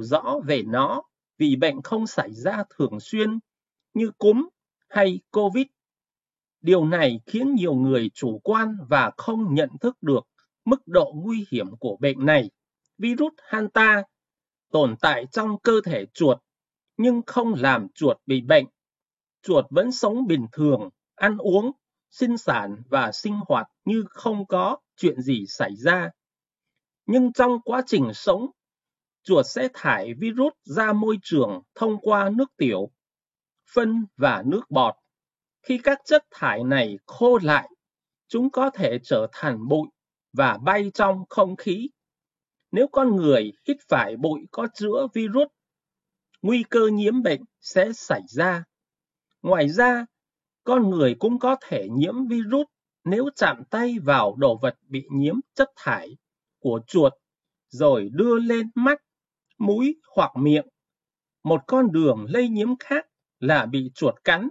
hiểu rõ về nó vì bệnh không xảy ra thường xuyên như cúm hay COVID. Điều này khiến nhiều người chủ quan và không nhận thức được mức độ nguy hiểm của bệnh này. Virus Hanta tồn tại trong cơ thể chuột nhưng không làm chuột bị bệnh. Chuột vẫn sống bình thường, ăn uống, sinh sản và sinh hoạt như không có chuyện gì xảy ra. Nhưng trong quá trình sống, chuột sẽ thải virus ra môi trường thông qua nước tiểu, phân và nước bọt. Khi các chất thải này khô lại, chúng có thể trở thành bụi và bay trong không khí. Nếu con người hít phải bụi có chứa virus, nguy cơ nhiễm bệnh sẽ xảy ra. Ngoài ra, con người cũng có thể nhiễm virus nếu chạm tay vào đồ vật bị nhiễm chất thải của chuột rồi đưa lên mắt, mũi hoặc miệng. Một con đường lây nhiễm khác là bị chuột cắn.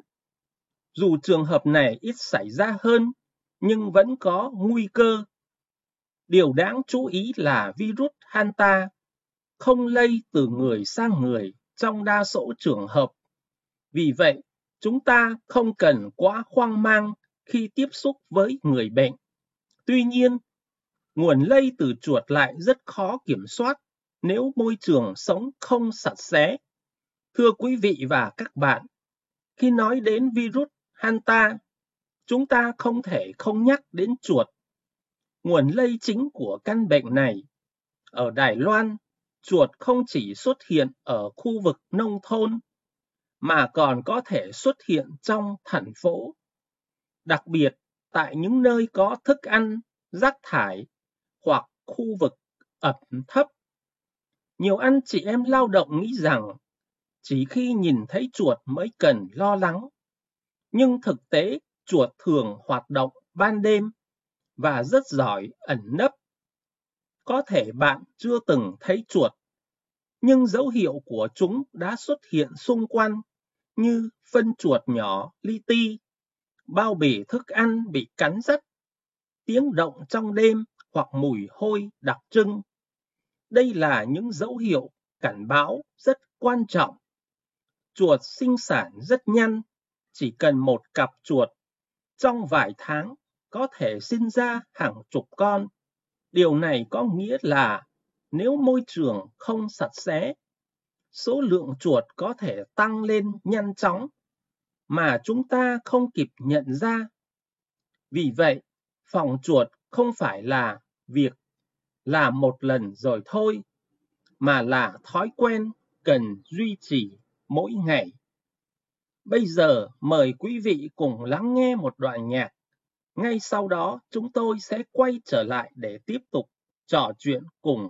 Dù trường hợp này ít xảy ra hơn, nhưng vẫn có nguy cơ. Điều đáng chú ý là virus Hanta không lây từ người sang người trong đa số trường hợp. Vì vậy, chúng ta không cần quá hoang mang khi tiếp xúc với người bệnh. Tuy nhiên, nguồn lây từ chuột lại rất khó kiểm soát nếu môi trường sống không sạch sẽ. Thưa quý vị và các bạn, khi nói đến virus Hanta, chúng ta không thể không nhắc đến chuột. Nguồn lây chính của căn bệnh này. Ở Đài Loan, chuột không chỉ xuất hiện ở khu vực nông thôn, mà còn có thể xuất hiện trong thành phố. Đặc biệt, tại những nơi có thức ăn, rác thải hoặc khu vực ẩm thấp. Nhiều anh chị em lao động nghĩ rằng chỉ khi nhìn thấy chuột mới cần lo lắng. Nhưng thực tế, chuột thường hoạt động ban đêm và rất giỏi ẩn nấp. Có thể bạn chưa từng thấy chuột, nhưng dấu hiệu của chúng đã xuất hiện xung quanh như phân chuột nhỏ li ti, bao bì thức ăn bị cắn rách, tiếng động trong đêm hoặc mùi hôi đặc trưng. Đây là những dấu hiệu cảnh báo rất quan trọng. Chuột sinh sản rất nhanh, chỉ cần một cặp chuột. Trong vài tháng, có thể sinh ra hàng chục con. Điều này có nghĩa là nếu môi trường không sạch sẽ, số lượng chuột có thể tăng lên nhanh chóng mà chúng ta không kịp nhận ra. Vì vậy, phòng chuột không phải là việc làm một lần rồi thôi, mà là thói quen cần duy trì mỗi ngày. Bây giờ mời quý vị cùng lắng nghe một đoạn nhạc. Ngay sau đó chúng tôi sẽ quay trở lại để tiếp tục trò chuyện cùng